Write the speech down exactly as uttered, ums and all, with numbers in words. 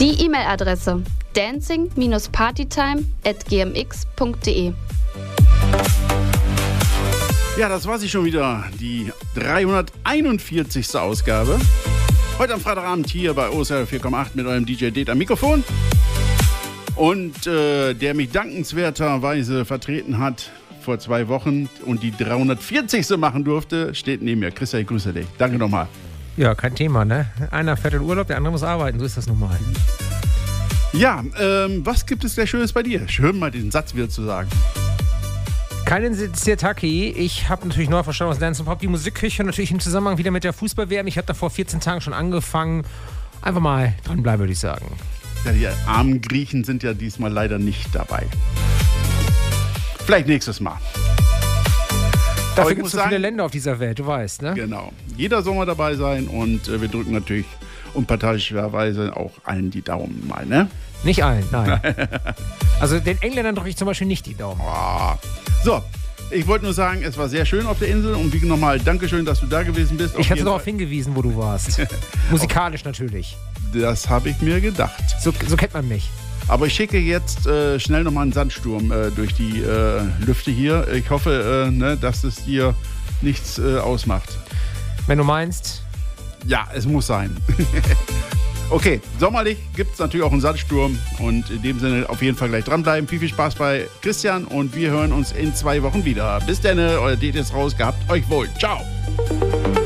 Die E-Mail-Adresse dancing partytime at g m x punkt d e. Ja, das war sie schon wieder, die dreihunderteinundvierzigste Ausgabe. Heute am Freitagabend hier bei O S R vier Komma acht mit eurem D J Det am Mikrofon. Und äh, der mich dankenswerterweise vertreten hat vor zwei Wochen und die dreihundertvierzigste machen durfte, steht neben mir. Christian, ich grüße dich. Danke nochmal. Ja, kein Thema, ne? Einer fährt in Urlaub, der andere muss arbeiten. So ist das nun mal. Ja, ähm, was gibt es sehr Schönes bei dir? Schön mal den Satz wieder zu sagen. Keinen Sirtaki. Ich habe natürlich neu verstanden aus Dance and Pop, die Musikküche natürlich im Zusammenhang wieder mit der Fußball-W M. Ich habe da vor vierzehn Tagen schon angefangen. Einfach mal dranbleiben, würde ich sagen. Ja, die armen Griechen sind ja diesmal leider nicht dabei. Vielleicht nächstes Mal. Dafür gibt es so viele Länder auf dieser Welt, du weißt, ne? Genau. Jeder soll mal dabei sein und äh, wir drücken natürlich unparteiischerweise auch allen die Daumen mal, ne? Nicht allen, nein. Also den Engländern drücke ich zum Beispiel nicht die Daumen. Oh. So, ich wollte nur sagen, es war sehr schön auf der Insel und wie nochmal, Dankeschön, dass du da gewesen bist. Ich hatte darauf hingewiesen, wo du warst. Musikalisch natürlich. Das habe ich mir gedacht. So, so kennt man mich. Aber ich schicke jetzt äh, schnell nochmal einen Sandsturm äh, durch die äh, Lüfte hier. Ich hoffe, äh, ne, dass es dir nichts äh, ausmacht. Wenn du meinst. Ja, es muss sein. Okay, sommerlich gibt es natürlich auch einen Sandsturm und in dem Sinne auf jeden Fall gleich dranbleiben. Viel, viel Spaß bei Christian und wir hören uns in zwei Wochen wieder. Bis dann, euer D J ist raus, gehabt euch wohl. Ciao.